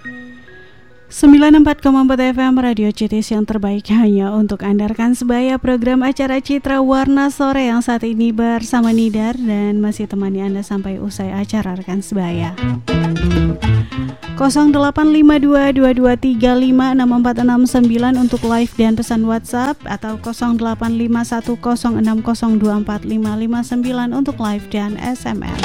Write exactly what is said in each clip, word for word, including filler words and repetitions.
sembilan puluh empat koma empat F M Radio Citis yang terbaik hanya untuk Anda. Rekan sebaya, program acara Citra Warna Sore yang saat ini bersama Nidar dan masih temani Anda sampai usai acara rekan sebaya. nol delapan lima dua dua dua tiga lima enam empat enam sembilan untuk live dan pesan WhatsApp, atau nol delapan lima satu nol enam nol dua empat lima lima sembilan untuk live dan S M S.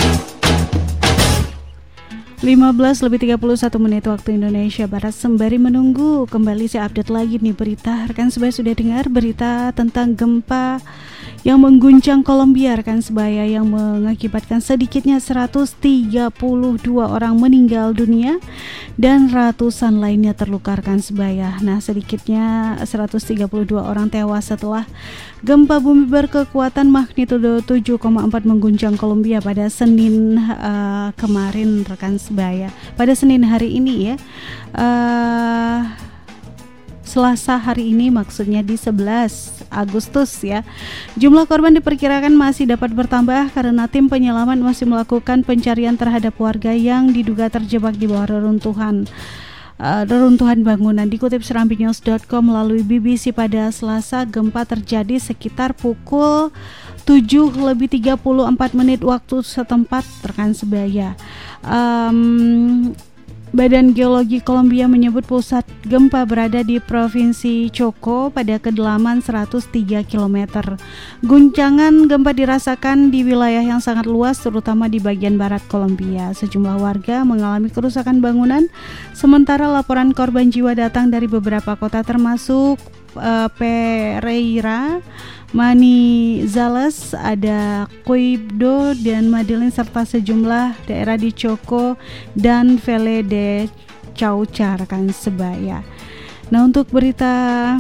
lima belas lebih tiga puluh satu menit waktu Indonesia Barat. Sembari menunggu kembali saya update lagi nih berita. Rekan sebaya sudah dengar berita tentang gempa yang mengguncang Kolombia rekan sebaya, yang mengakibatkan sedikitnya seratus tiga puluh dua orang meninggal dunia dan ratusan lainnya terluka rekan sebaya. Nah, sedikitnya seratus tiga puluh dua orang tewas setelah gempa bumi berkekuatan magnitudo tujuh koma empat mengguncang Kolombia pada Senin uh, kemarin rekan sebaya. Pada Senin hari ini ya, uh, Selasa hari ini maksudnya di sebelas Agustus ya. Jumlah korban diperkirakan masih dapat bertambah karena tim penyelamat masih melakukan pencarian terhadap warga yang diduga terjebak di bawah reruntuhan uh, reruntuhan bangunan. Dikutip serambi news dot com melalui B B C pada Selasa, gempa terjadi sekitar pukul tujuh lebih tiga puluh empat menit waktu setempat rekan sebaya. Um, Badan Geologi Kolombia menyebut pusat gempa berada di Provinsi Chocó pada kedalaman seratus tiga kilometer. Guncangan gempa dirasakan di wilayah yang sangat luas, terutama di bagian barat Kolombia. Sejumlah warga mengalami kerusakan bangunan, sementara laporan korban jiwa datang dari beberapa kota termasuk uh, Pereira, Manizales, ada Quibdó dan Medellín, serta sejumlah daerah di Chocó dan Valle de Cauca rekan sebaya. Nah, untuk berita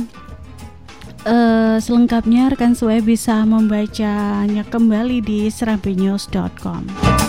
uh, selengkapnya rekan sebaya bisa membacanya kembali di serambi news dot com.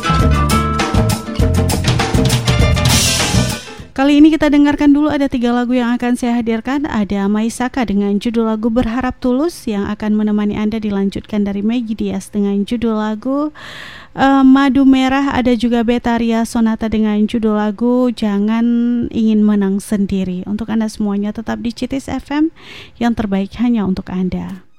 Kali ini kita dengarkan dulu ada tiga lagu yang akan saya hadirkan. Ada Maisaka dengan judul lagu Berharap Tulus yang akan menemani Anda, dilanjutkan dari Maggie Diaz dengan judul lagu uh, Madu Merah. Ada juga Betaria Sonata dengan judul lagu Jangan Ingin Menang Sendiri. Untuk Anda semuanya tetap di Citis F M yang terbaik hanya untuk Anda.